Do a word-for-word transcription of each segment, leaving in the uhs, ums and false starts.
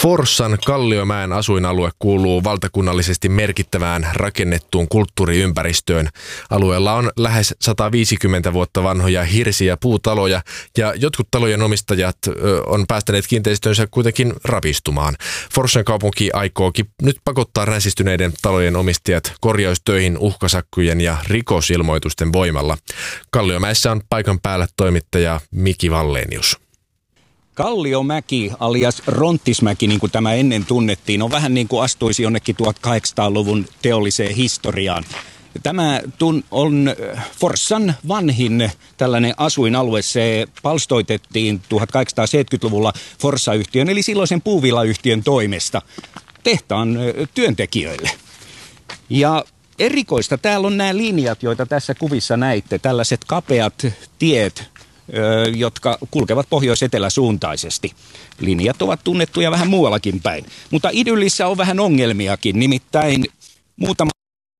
Forssan Kalliomäen asuinalue kuuluu valtakunnallisesti merkittävään rakennettuun kulttuuriympäristöön. Alueella on lähes sata viisikymmentä vuotta vanhoja hirsi- ja puutaloja, ja jotkut talojen omistajat on päästäneet kiinteistönsä kuitenkin rapistumaan. Forssan kaupunki aikookin nyt pakottaa ränsistyneiden talojen omistajat korjaustöihin uhkasakkujen ja rikosilmoitusten voimalla. Kalliomäessä on paikan päällä toimittaja Miki Wallenius. Kalliomäki alias Ronttismäki, niin kuin tämä ennen tunnettiin, on vähän niin kuin astuisi jonnekin tuhatkahdeksansataaluvun teolliseen historiaan. Tämä on Forssan vanhin tällainen asuinalue. Se palstoitettiin tuhatkahdeksansataaseitsemänkymmentäluvulla Forssa-yhtiön, eli silloisen puuvillayhtiön toimesta tehtaan työntekijöille. Ja erikoista täällä on nämä linjat, joita tässä kuvissa näitte, tällaiset kapeat tiet, jotka kulkevat pohjois-eteläsuuntaisesti. Linjat ovat tunnettuja vähän muuallakin päin. Mutta idyllissä on vähän ongelmiakin, nimittäin muutama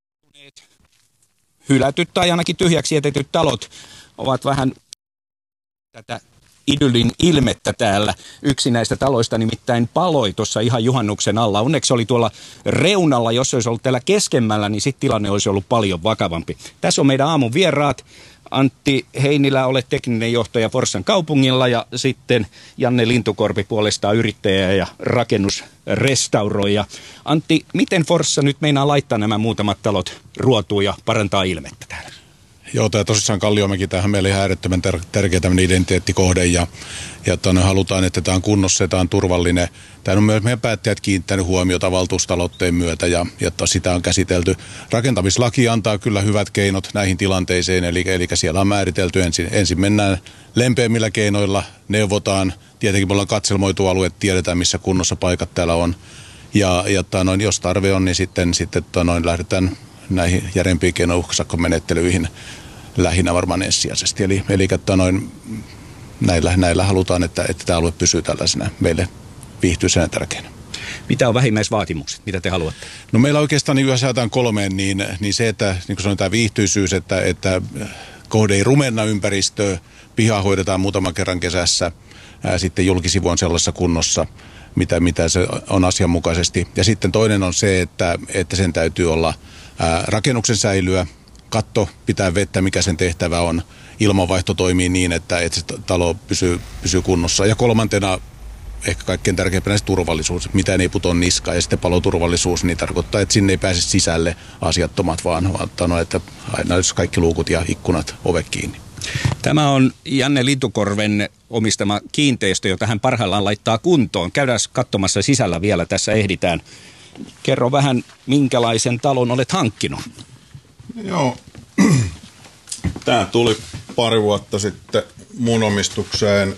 hylätyt tai ainakin tyhjäksi jätetyt talot ovat vähän tätä idyllin ilmettä täällä. Yksi näistä taloista nimittäin paloi tuossa ihan juhannuksen alla. Onneksi oli tuolla reunalla, jos olisi ollut täällä keskemmällä, niin sitten tilanne olisi ollut paljon vakavampi. Tässä on meidän aamun vieraat. Antti Heinilä, olet tekninen johtaja Forssan kaupungilla, ja sitten Janne Lintukorpi puolestaan yrittäjä ja rakennusrestauroija. Antti, miten Forssa nyt meinaa laittaa nämä muutamat talot ruotuun ja parantaa ilmettä täällä? Joo, tämä tosissaan Kalliomäki, tämähän meille ihan äärettömän ter- tärkeä tämmöinen identiteettikohde, ja, ja tonne halutaan, että tämä on kunnossa ja tämä on turvallinen. Tämä on myös meidän päättäjät kiinnittänyt huomiota valtuustaloitteen myötä, ja, ja sitä on käsitelty. Rakentamislaki antaa kyllä hyvät keinot näihin tilanteisiin, eli, eli siellä on määritelty ensin. Ensin mennään lempeämmillä keinoilla, neuvotaan. Tietenkin me ollaan katselmoitu alue, tiedetään missä kunnossa paikat täällä on. Ja, ja noin, jos tarve on, niin sitten, sitten noin, lähdetään näihin järjempiin keinoin uhkasakkomenettelyihin lähinnä varmaan ensisijaisesti. Eli, eli noin, näillä, näillä halutaan, että, että tämä alue pysyy tällaisena meille viihtyisenä tärkeänä. Mitä on vähimmäisvaatimukset? Mitä te haluatte? No meillä oikeastaan, niin jos ajatellaan kolmeen, niin, niin se, että niin kuin sanoin, tämä viihtyisyys, että, että kohde ei rumenna ympäristöä, pihaa hoidetaan muutaman kerran kesässä, ää, sitten julkisivu on sellaisessa kunnossa, mitä, mitä se on asianmukaisesti. Ja sitten toinen on se, että, että sen täytyy olla ää, rakennuksen säilyä, katto pitää vettä, mikä sen tehtävä on, ilmanvaihto toimii niin, että, että se talo pysyy, pysyy kunnossa. Ja kolmantena ehkä kaikkein tärkeimpänä se turvallisuus, mitään ei putoa niskaan, ja sitten paloturvallisuus, niin tarkoittaa, että sinne ei pääse sisälle asiattomat, vaan, vaan että aina olisi kaikki luukut ja ikkunat, ovet kiinni. Tämä on Janne Lintukorven omistama kiinteistö, jota hän parhaillaan laittaa kuntoon. Käydään katsomassa sisällä vielä, tässä ehditään. Kerro vähän, minkälaisen talon olet hankkinut? Joo, tämä tuli pari vuotta sitten mun omistukseen.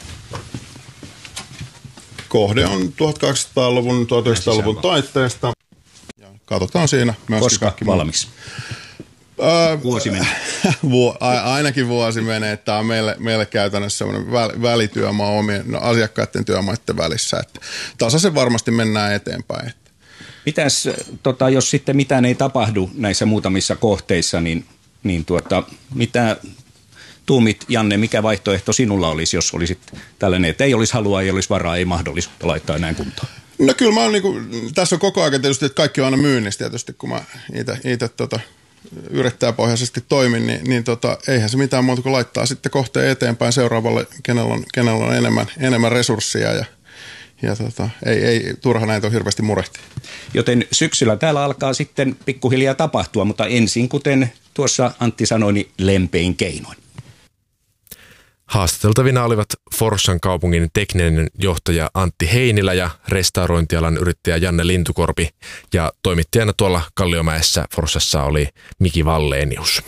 Kohde on tuhatkahdeksansataaluvun, tuhatyhdeksänsataaluvun taitteesta. Ja katsotaan siinä myöskin. Koska valmis? Ää, vuosi menee. Vu, a, ainakin vuosi menee. Tämä on meille, meille käytännössä sellainen väl, välityömaa omien no, asiakkaiden työmaiden välissä. Että tasaisen varmasti mennään eteenpäin. Mitäs, tota, jos sitten mitään ei tapahdu näissä muutamissa kohteissa, niin, niin tuota, mitä tuumit, Janne, mikä vaihtoehto sinulla olisi, jos olisit tällainen, että ei olisi halua, ei olisi varaa, ei mahdollisuutta laittaa näin kuntoon? No kyllä mä oon niinku, tässä on koko ajan tietysti, että kaikki on aina myynnissä tietysti, kun mä itse tota, yrittäjäpohjaisesti toimin, niin, niin tota, eihän se mitään muuta kuin laittaa sitten kohteen eteenpäin seuraavalle, kenellä on, kenellä on enemmän, enemmän resursseja ja Ja tota, ei, ei turha näitä on hirveästi murehtia. Joten syksyllä täällä alkaa sitten pikkuhiljaa tapahtua, mutta ensin, kuten tuossa Antti sanoi, niin lempein keinoin. Haastateltavina olivat Forssan kaupungin tekninen johtaja Antti Heinilä ja restaurointialan yrittäjä Janne Lintukorpi. Ja toimittajana tuolla Kalliomäessä Forssassa oli Miki Wallenius.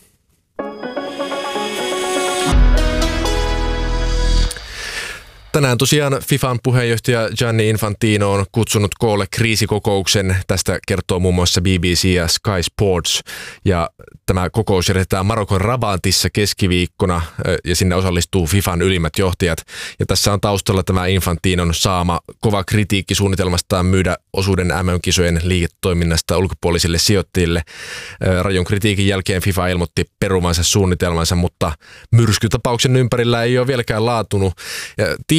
Tänään tosiaan FIFAn puheenjohtaja Gianni Infantino on kutsunut koolle kriisikokouksen. Tästä kertoo muun muassa B B C ja Sky Sports. Ja tämä kokous järjestetään Marokon Rabatissa keskiviikkona ja sinne osallistuu FIFAn ylimmät johtajat. Ja tässä on taustalla tämä Infantinon saama kova kritiikki suunnitelmastaan myydä osuuden M M-kisojen liiketoiminnasta ulkopuolisille sijoittajille. Rajun kritiikin jälkeen FIFA ilmoitti perumansa suunnitelmansa, mutta myrskytapauksen ympärillä ei ole vieläkään laatunut. Ja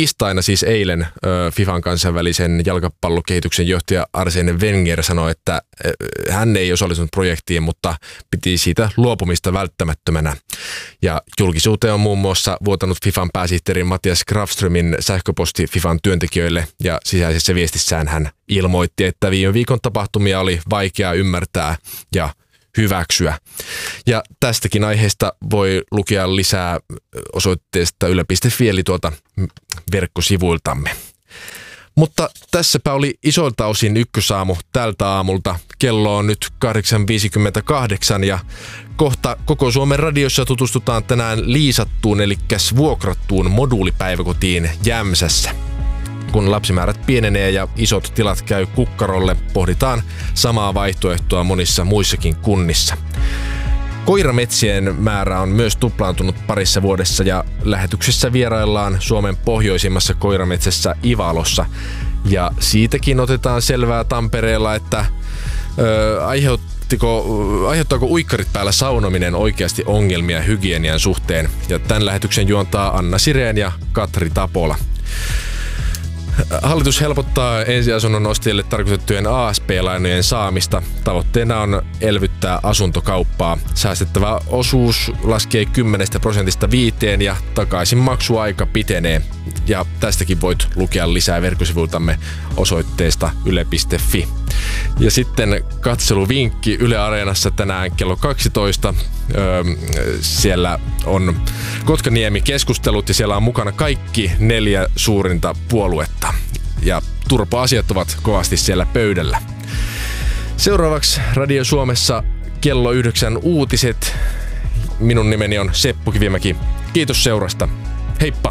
tiistaina, siis eilen, FIFAn kansainvälisen jalkapallokehityksen johtaja Arsene Wenger sanoi, että hän ei osallistunut projektiin, mutta piti siitä luopumista välttämättömänä. Ja julkisuuteen on muun muassa vuotanut FIFAn pääsihteeri Mattias Grafströmin sähköposti FIFAn työntekijöille, ja sisäisessä viestissään hän ilmoitti, että viime viikon tapahtumia oli vaikea ymmärtää ja hyväksyä. Ja tästäkin aiheesta voi lukea lisää osoitteesta yle piste fi eli tuolta verkkosivuiltamme. Mutta tässäpä oli isolta osin ykkösaamu tältä aamulta. Kello on nyt kahdeksan viisikymmentäkahdeksan ja kohta koko Suomen radiossa tutustutaan tänään liisattuun eli vuokrattuun moduulipäiväkotiin Jämsässä. Kun lapsimäärät pienenee ja isot tilat käy kukkarolle, pohditaan samaa vaihtoehtoa monissa muissakin kunnissa. Koirametsien määrä on myös tuplaantunut parissa vuodessa ja lähetyksessä vieraillaan Suomen pohjoisimmassa koirametsässä Ivalossa. Ja siitäkin otetaan selvää Tampereella, että ö, aiheuttiko, aiheuttaako uikkarit päällä saunominen oikeasti ongelmia hygienian suhteen. Ja tämän lähetyksen juontaa Anna Sireen ja Katri Tapola. Hallitus helpottaa ensiasunnon ostajille tarkoitettujen A S P-lainojen saamista. Tavoitteena on elvyttää asuntokauppaa. Säästettävä osuus laskee kymmenestä prosentista viiteen ja takaisinmaksuaika pitenee. Ja tästäkin voit lukea lisää verkkosivuiltamme osoitteesta yle piste fi. Ja sitten katseluvinkki Yle Areenassa tänään kello kaksitoista. Öö, siellä on Kotkaniemi-keskustelut ja siellä on mukana kaikki neljä suurinta puoluetta. Ja turpa-asiat ovat kovasti siellä pöydällä. Seuraavaksi Radio Suomessa kello yhdeksän uutiset. Minun nimeni on Seppo Kivimäki. Kiitos seurasta. Heippa!